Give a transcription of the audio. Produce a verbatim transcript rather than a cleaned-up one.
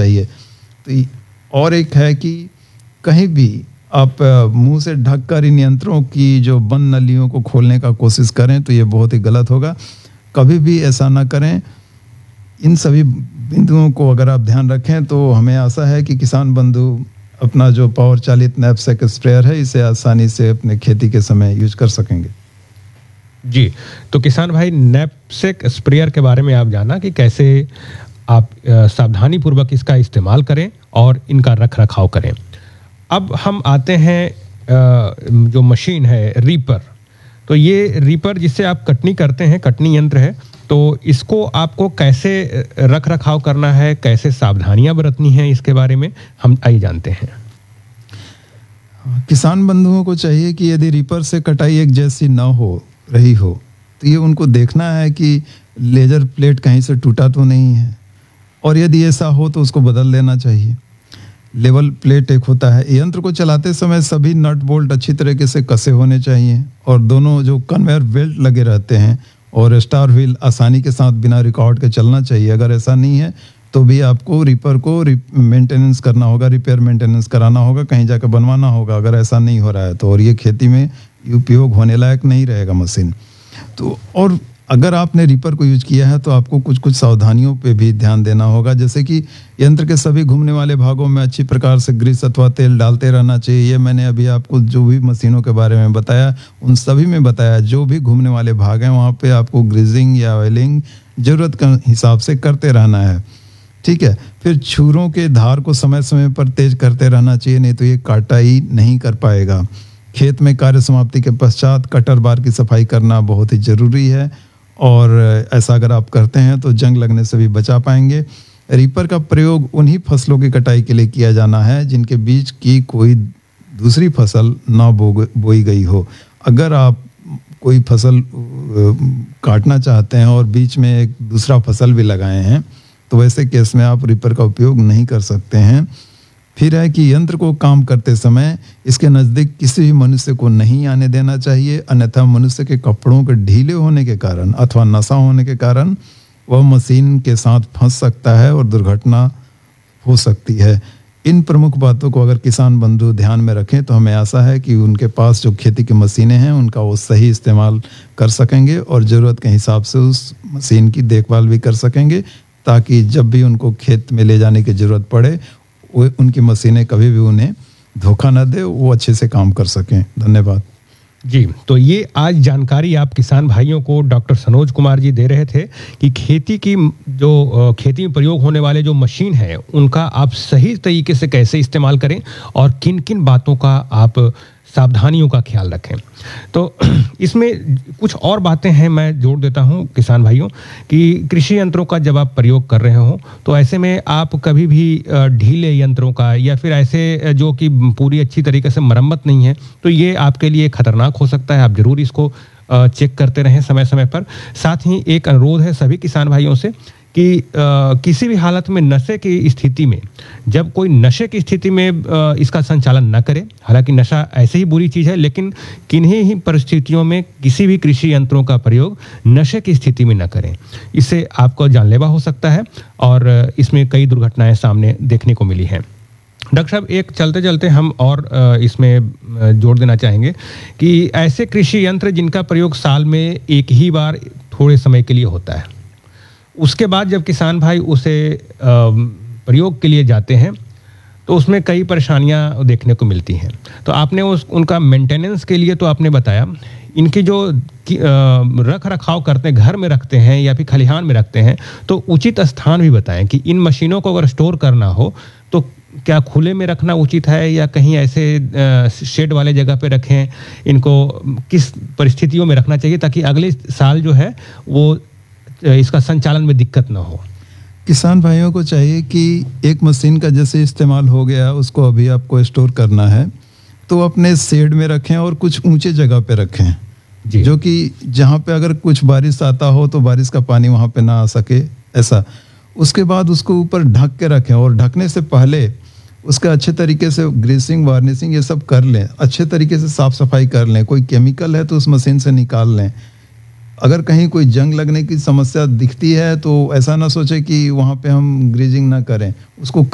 चाहिए। तो ये- और एक है कि कहीं भी आप अ, मुंह से ढककर इन यंत्रों की जो बंद नलियों को खोलने का कोशिश करें तो ये बहुत ही गलत होगा। कभी भी ऐसा ना करें। इन सभी बिंदुओं को अगर आप ध्यान रखें तो हमें आशा है कि किसान बंधु अपना जो पावर चालित नैपसेक स्प्रेयर है इसे आसानी से अपने खेती के समय यूज कर सकेंगे। जी, तो किसान भाई नैपसेक स्प्रेयर के बारे में आप जाना कि कैसे आप अ, सावधानी पूर्वक इसका इस्तेमाल करें और इनका रख रखाव करें। अब हम आते हैं अ, जो मशीन है रीपर। तो ये रीपर जिससे आप कटनी करते हैं, कटनी यंत्र है, तो इसको आपको कैसे रख रखाव करना है, कैसे सावधानियां बरतनी हैं, इसके बारे में हम आइए जानते हैं। किसान बंधुओं को चाहिए कि यदि रीपर से कटाई एक जैसी ना हो रही हो तो ये उनको देखना है कि लेजर प्लेट कहीं से टूटा तो नहीं है, और यदि ऐसा हो तो उसको बदल देना चाहिए। लेवल प्लेट एक होता है। यंत्र को चलाते समय सभी नट बोल्ट अच्छी तरीके से कसे होने चाहिए और दोनों जो कन्वेयर बेल्ट लगे रहते हैं और स्टार व्हील आसानी के साथ बिना रिकॉर्ड के चलना चाहिए। अगर ऐसा नहीं है तो भी आपको रीपर को मेंटेनेंस करना होगा, रिपेयर मेंटेनेंस कराना होगा, कहीं जाकर बनवाना होगा अगर ऐसा नहीं हो रहा है तो। और ये खेती में उपयोग होने लायक नहीं रहेगा मशीन तो। और अगर आपने रीपर को यूज किया है तो आपको कुछ कुछ सावधानियों पे भी ध्यान देना होगा, जैसे कि यंत्र के सभी घूमने वाले भागों में अच्छी प्रकार से ग्रीस अथवा तेल डालते रहना चाहिए। ये मैंने अभी आपको जो भी मशीनों के बारे में बताया उन सभी में बताया, जो भी घूमने वाले भाग हैं वहाँ पे आपको ग्रीजिंग या ऑयलिंग जरूरत के हिसाब से करते रहना है, ठीक है। फिर छुरों के धार को समय समय पर तेज करते रहना चाहिए, नहीं तो ये काटाई नहीं कर पाएगा। खेत में कार्य समाप्ति के पश्चात कटर बार की सफाई करना बहुत ही जरूरी है, और ऐसा अगर आप करते हैं तो जंग लगने से भी बचा पाएंगे। रीपर का प्रयोग उन्हीं फसलों की कटाई के लिए किया जाना है जिनके बीच की कोई दूसरी फसल ना बो बोई गई हो। अगर आप कोई फसल काटना चाहते हैं और बीच में एक दूसरा फसल भी लगाए हैं तो वैसे केस में आप रीपर का उपयोग नहीं कर सकते हैं। फिर है कि यंत्र को काम करते समय इसके नज़दीक किसी भी मनुष्य को नहीं आने देना चाहिए, अन्यथा मनुष्य के कपड़ों के ढीले होने के कारण अथवा नशा होने के कारण वह मशीन के साथ फंस सकता है और दुर्घटना हो सकती है। इन प्रमुख बातों को अगर किसान बंधु ध्यान में रखें तो हमें आशा है कि उनके पास जो खेती की मशीनें हैं उनका वो सही इस्तेमाल कर सकेंगे और ज़रूरत के हिसाब से उस मशीन की देखभाल भी कर सकेंगे, ताकि जब भी उनको खेत में ले जाने की ज़रूरत पड़े वो उनकी मशीनें कभी भी उन्हें धोखा न दे, वो अच्छे से काम कर सकें। धन्यवाद जी। तो ये आज जानकारी आप किसान भाइयों को डॉक्टर सनोज कुमार जी दे रहे थे कि खेती की जो खेती में प्रयोग होने वाले जो मशीन है उनका आप सही तरीके से कैसे इस्तेमाल करें और किन किन बातों का आप सावधानियों का ख्याल रखें। तो इसमें कुछ और बातें हैं, मैं जोड़ देता हूं किसान भाइयों कि कृषि यंत्रों का जब आप प्रयोग कर रहे हो तो ऐसे में आप कभी भी ढीले यंत्रों का या फिर ऐसे जो कि पूरी अच्छी तरीके से मरम्मत नहीं है तो ये आपके लिए खतरनाक हो सकता है। आप जरूर इसको चेक करते रहें समय समय पर। साथ ही एक अनुरोध है सभी किसान भाइयों से कि आ, किसी भी हालत में नशे की स्थिति में, जब कोई नशे की स्थिति में आ, इसका संचालन न करे। हालांकि नशा ऐसे ही बुरी चीज़ है, लेकिन किन्हीं ही परिस्थितियों में किसी भी कृषि यंत्रों का प्रयोग नशे की स्थिति में न करें। इससे आपको जानलेवा हो सकता है और इसमें कई दुर्घटनाएं सामने देखने को मिली हैं। डॉक्टर साहब, एक चलते चलते हम और इसमें जोड़ देना चाहेंगे कि ऐसे कृषि यंत्र जिनका प्रयोग साल में एक ही बार थोड़े समय के लिए होता है, उसके बाद जब किसान भाई उसे प्रयोग के लिए जाते हैं तो उसमें कई परेशानियां देखने को मिलती हैं। तो आपने उस उनका मेंटेनेंस के लिए तो आपने बताया, इनकी जो रख रखाव करते हैं, घर में रखते हैं या फिर खलिहान में रखते हैं, तो उचित स्थान भी बताएं कि इन मशीनों को अगर स्टोर करना हो तो क्या खुले में रखना उचित है या कहीं ऐसे शेड वाले जगह पे रखें, इनको किस परिस्थितियों में रखना चाहिए ताकि अगले साल जो है वो इसका संचालन में दिक्कत ना हो। किसान भाइयों को चाहिए कि एक मशीन का जैसे इस्तेमाल हो गया उसको अभी आपको स्टोर करना है तो अपने शेड में रखें और कुछ ऊंचे जगह पे रखें जी, जो कि जहाँ पे अगर कुछ बारिश आता हो तो बारिश का पानी वहाँ पे ना आ सके, ऐसा। उसके बाद उसको ऊपर ढक के रखें और ढकने से पहले उसका अच्छे तरीके से ग्रीसिंग वार्निशिंग ये सब कर लें, अच्छे तरीके से साफ सफाई कर लें। कोई केमिकल है तो उस मशीन से निकाल लें। अगर कहीं कोई जंग लगने की समस्या दिखती है तो ऐसा ना सोचे कि वहाँ पे हम ग्रीजिंग ना करें, उसको